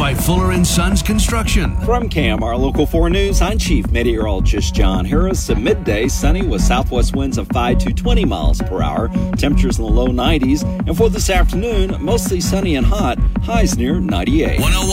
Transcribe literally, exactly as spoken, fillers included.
by Fuller and Sons Construction. From K M R Local four News, I'm Chief Meteorologist John Harris. At midday, sunny with southwest winds of five to twenty miles per hour. Temperatures in the low nineties. And for this afternoon, mostly sunny and hot. Highs near ninety-eight. one oh one